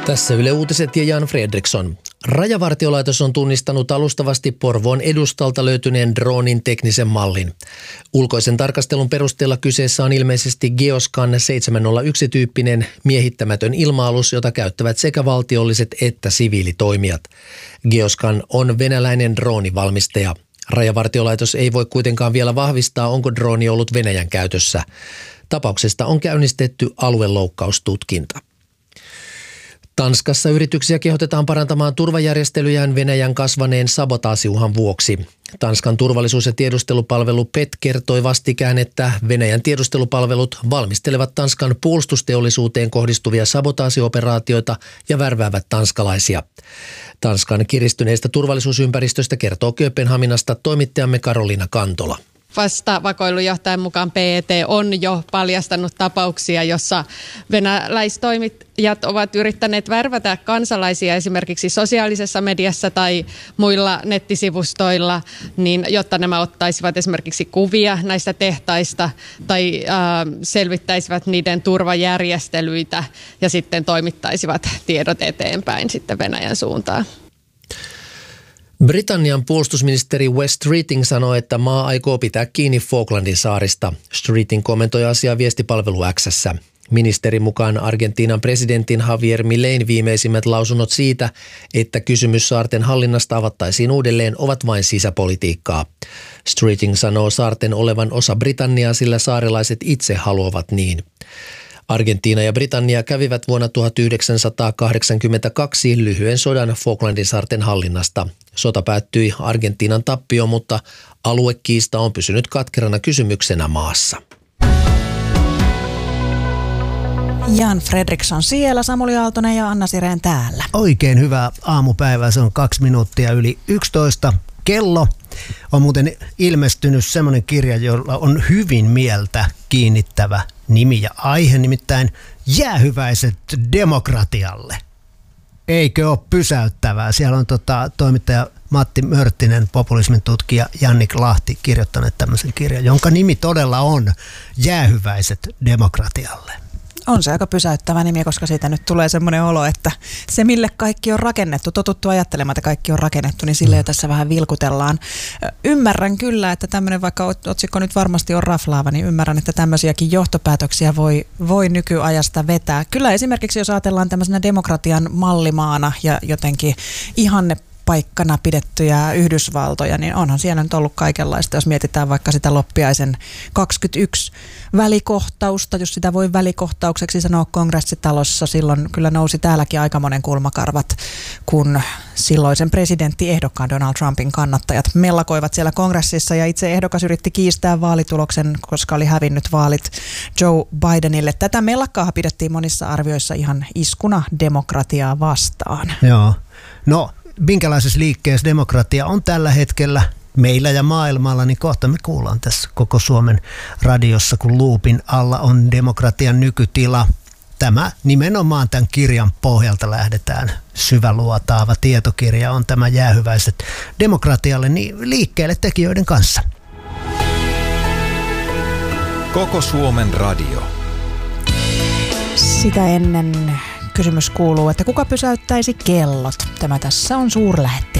Tässä Yle Uutiset ja Jan Fredriksson. Rajavartiolaitos on tunnistanut alustavasti Porvoon edustalta löytyneen droonin teknisen mallin. Ulkoisen tarkastelun perusteella kyseessä on ilmeisesti Geoscan 701-tyyppinen miehittämätön ilma-alus, jota käyttävät sekä valtiolliset että siviilitoimijat. Geoscan on venäläinen droonivalmistaja. Rajavartiolaitos ei voi kuitenkaan vielä vahvistaa, onko drooni ollut Venäjän käytössä. Tapauksesta on käynnistetty alueloukkaustutkinta. Tanskassa yrityksiä kehotetaan parantamaan turvajärjestelyjään Venäjän kasvaneen sabotaasiuhan vuoksi. Tanskan turvallisuus- ja tiedustelupalvelu PET kertoi vastikään, että Venäjän tiedustelupalvelut valmistelevat Tanskan puolustusteollisuuteen kohdistuvia sabotaasioperaatioita ja värväävät tanskalaisia. Tanskan kiristyneestä turvallisuusympäristöstä kertoo Kööpenhaminasta toimittajamme Karoliina Kantola. Vastavakoilujohtajan mukaan PET on jo paljastanut tapauksia, jossa venäläistoimittajat ovat yrittäneet värvätä kansalaisia esimerkiksi sosiaalisessa mediassa tai muilla nettisivustoilla, niin jotta nämä ottaisivat esimerkiksi kuvia näistä tehtaista tai selvittäisivät niiden turvajärjestelyitä ja sitten toimittaisivat tiedot eteenpäin sitten Venäjän suuntaan. Britannian puolustusministeri Wes Streeting sanoi, että maa aikoo pitää kiinni Falklandin saarista. Streeting kommentoi asiaa viestipalvelu X:ssä. Ministerin mukaan Argentiinan presidentin Javier Milein viimeisimmät lausunnot siitä, että kysymys saarten hallinnasta avattaisiin uudelleen, ovat vain sisäpolitiikkaa. Streeting sanoo saarten olevan osa Britanniaa, sillä saarelaiset itse haluavat niin. Argentiina ja Britannia kävivät vuonna 1982 lyhyen sodan Falklandin saarten hallinnasta. Sota päättyi Argentiinan tappioon, mutta aluekiista on pysynyt katkerana kysymyksenä maassa. Jan Fredriksson siellä, Samuli Aaltonen ja Anna Sireen täällä. Oikein hyvää aamupäivää, se on 2 minuuttia yli 11. Kello on muuten ilmestynyt semmoinen kirja, jolla on hyvin mieltä kiinnittävä nimi ja aihe, nimittäin Jäähyväiset demokratialle. Eikö ole pysäyttävää? Siellä on toimittaja Matti Mörttinen, populismin tutkija Jannik Lahti kirjoittaneet tämmöisen kirjan, jonka nimi todella on Jäähyväiset demokratialle. On se aika pysäyttävä nimi, koska siitä nyt tulee semmoinen olo, että se mille kaikki on rakennettu, totuttu ajattelemaan, että kaikki on rakennettu, niin sille jo tässä vähän vilkutellaan. Ymmärrän kyllä, että tämmöinen, vaikka otsikko nyt varmasti on raflaava, niin ymmärrän, että tämmöisiäkin johtopäätöksiä voi nykyajasta vetää. Kyllä esimerkiksi jos ajatellaan tämmöisenä demokratian mallimaana ja jotenkin ihannepaikkana pidettyjä Yhdysvaltoja, niin onhan siellä nyt ollut kaikenlaista, jos mietitään vaikka sitä Loppiaisen 21 välikohtausta, jos sitä voi välikohtaukseksi sanoa kongressitalossa. Silloin kyllä nousi täälläkin aikamoinen kulmakarvat, kun silloisen presidenttiehdokkaan Donald Trumpin kannattajat mellakoivat siellä kongressissa ja itse ehdokas yritti kiistää vaalituloksen, koska oli hävinnyt vaalit Joe Bidenille. Tätä mellakkaahan pidettiin monissa arvioissa ihan iskuna demokratiaa vastaan. Joo. No, minkälaisessa liikkeessä demokratia on tällä hetkellä meillä ja maailmalla, niin kohta me kuullaan tässä koko Suomen radiossa, kun luupin alla on demokratian nykytila. Tämä nimenomaan tämän kirjan pohjalta lähdetään. Syväluotaava tietokirja on tämä Jäähyväiset demokratialle, niin liikkeelle tekijöiden kanssa. Koko Suomen radio. Sitä ennen kysymys kuuluu, että kuka pysäyttäisi kellot? Tämä tässä on suurlähettiläs.